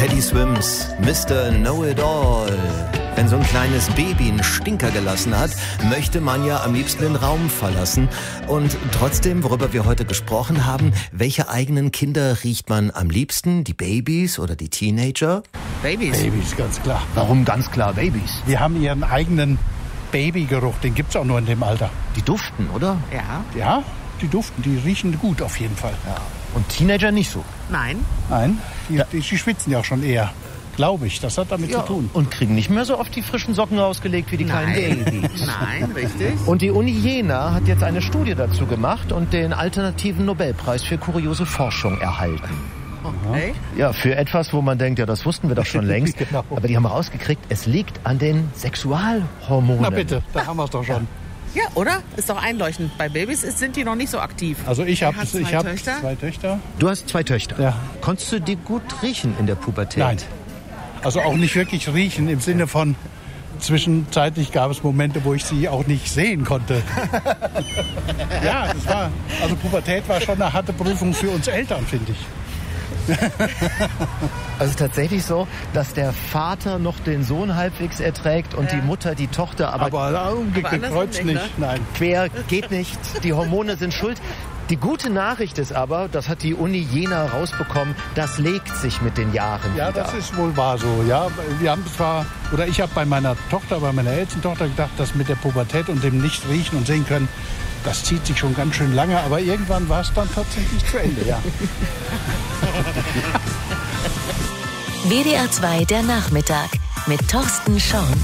Teddy Swims, Mr. Know-It-All. Wenn so ein kleines Baby einen Stinker gelassen hat, möchte man ja am liebsten den Raum verlassen. Und trotzdem, worüber wir heute gesprochen haben, welche eigenen Kinder riecht man am liebsten? Die Babys oder die Teenager? Babys. Babys, ganz klar. Warum ganz klar Babys? Die haben ihren eigenen Babygeruch, den gibt's auch nur in dem Alter. Die duften, oder? Ja. Ja, die duften, die riechen gut auf jeden Fall. Ja. Und Teenager nicht so? Nein. Nein, die schwitzen ja auch schon eher. Glaube ich, das hat damit zu tun. Und kriegen nicht mehr so oft die frischen Socken rausgelegt wie die kleinen Babys. Nein, richtig. Und die Uni Jena hat jetzt eine Studie dazu gemacht und den alternativen Nobelpreis für kuriose Forschung erhalten. Okay. Ja, für etwas, wo man denkt, ja, das wussten wir doch schon längst. Genau. Aber die haben rausgekriegt, es liegt an den Sexualhormonen. Na bitte, da haben wir es doch schon. Ja, oder? Ist doch einleuchtend. Bei Babys sind die noch nicht so aktiv. Also ich habe Wer hat zwei Töchter? zwei Töchter. Du hast 2 Töchter. Ja. Konntest du die gut riechen in der Pubertät? Nein. Also auch nicht wirklich riechen im Sinne von zwischenzeitlich gab es Momente, wo ich sie auch nicht sehen konnte. Ja, also Pubertät war schon eine harte Prüfung für uns Eltern, finde ich. Also tatsächlich so, dass der Vater noch den Sohn halbwegs erträgt und die Mutter die Tochter, aber Aber umgekehrt andersrum kreuz nicht, nicht. ne? Nein. quer geht nicht. Die Hormone sind schuld. Die gute Nachricht ist aber, das hat die Uni Jena rausbekommen, das legt sich mit den Jahren Ja, wieder. das ist wohl wahr so. Ja, wir haben zwar, oder ich habe bei meiner ältesten Tochter gedacht, dass mit der Pubertät und dem nicht riechen und sehen können, das zieht sich schon ganz schön lange, aber irgendwann war es dann tatsächlich zu Ende, ja. WDR 2 der Nachmittag mit Thorsten Schorn.